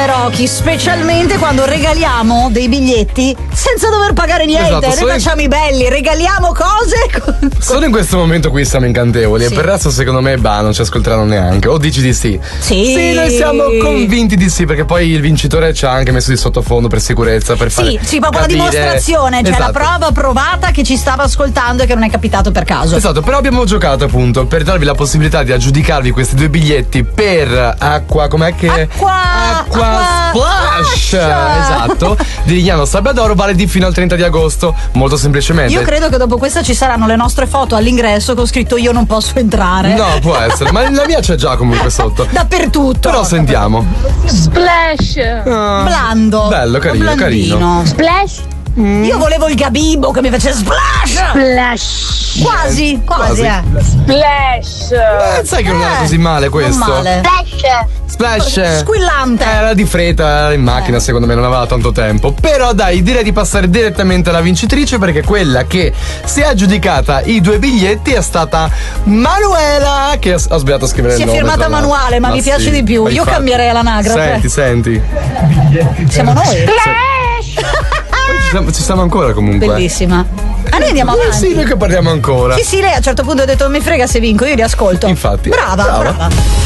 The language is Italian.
Rocky, specialmente quando regaliamo dei biglietti senza dover pagare niente. Esatto, noi facciamo i belli, regaliamo cose. Solo in questo momento qui siamo incantevoli, Sì. e per il resto secondo me non ci ascolteranno neanche. O dici di sì? Sì, noi siamo convinti di sì, perché poi il vincitore ci ha anche messo di sottofondo per sicurezza, per fare sì, proprio la capire. dimostrazione, cioè Esatto. la prova provata che ci stava ascoltando e che non è capitato per caso. Esatto, però abbiamo giocato appunto per darvi la possibilità di aggiudicarvi questi 2 biglietti per Acqua, com'è che? Acqua Splash! Esatto, di Lignano Sabbiadoro, validi fino al 30 di agosto, molto semplicemente. Io credo che dopo questa ci saranno le nostre foto all'ingresso con scritto io non posso entrare. No, può essere, ma la mia c'è già comunque sotto. Dappertutto. Però sentiamo. Splash. Blando. Bello, carino, Blandino. carino. Splash. Io volevo il Gabibbo che mi faceva splash. Splash. Quasi. Splash. Sai che non era così male questo? Non male. Splash. Squillante. Era di fretta, era in macchina, secondo me non aveva tanto tempo. Però dai, direi di passare direttamente alla vincitrice, perché quella che si è aggiudicata i 2 biglietti è stata Manuela, che ho sbagliato a scrivere Si il è nome. firmata tra l'altro. Manuale, ma mi piace di più. Ma Io infatti. cambierei all'anagrafe. Senti. Siamo noi. Ci stiamo ancora comunque. Bellissima. Ah, noi andiamo avanti. Sì, noi che parliamo ancora. Sì, lei a un certo punto ha detto mi frega se vinco, io li ascolto. Infatti. Brava.